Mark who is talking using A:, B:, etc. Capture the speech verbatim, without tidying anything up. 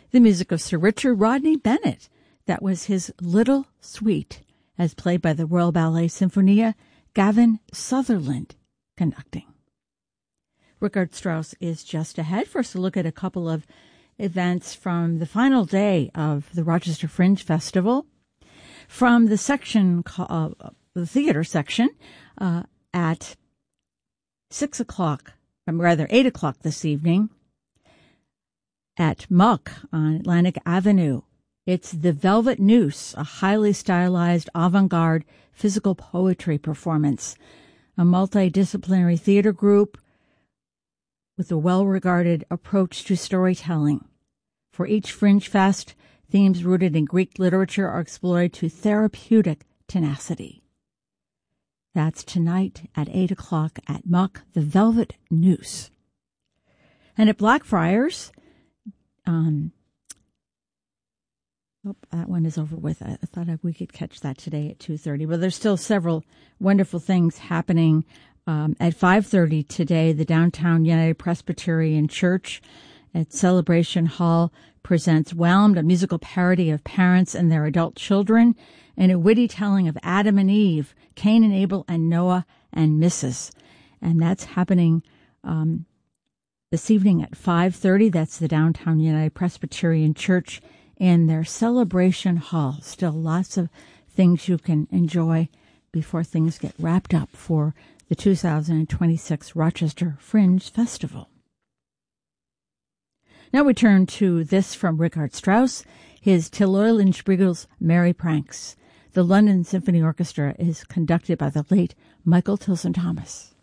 A: The music of Sir Richard Rodney Bennett. That was his Little Suite, as played by the Royal Ballet Sinfonia, Gavin Sutherland conducting. Richard Strauss is just ahead for us to look at a couple of events from the final day of the Rochester Fringe Festival. From the section, uh, the theater section, uh, at six o'clock, um, rather eight o'clock this evening, at Muck on Atlantic Avenue. It's The Velvet Noose, a highly stylized avant-garde physical poetry performance, a multidisciplinary theater group with a well-regarded approach to storytelling. For each Fringe Fest, themes rooted in Greek literature are explored to therapeutic tenacity. That's tonight at eight o'clock at Muck, The Velvet Noose. And at Blackfriars, um, oh, that one is over with. I thought we could catch that today at two thirty. But there's still several wonderful things happening. Um, at five thirty today, the Downtown United Presbyterian Church at Celebration Hall presents Whelmed, a musical parody of parents and their adult children, and a witty telling of Adam and Eve, Cain and Abel, and Noah and Missus And that's happening um, this evening at five thirty. That's the Downtown United Presbyterian Church in their Celebration Hall. Still lots of things you can enjoy before things get wrapped up for the two thousand twenty-six Rochester Fringe Festival. Now we turn to this from Richard Strauss, his Till Eulenspiegel's Merry Pranks. The London Symphony Orchestra is conducted by the late Michael Tilson Thomas.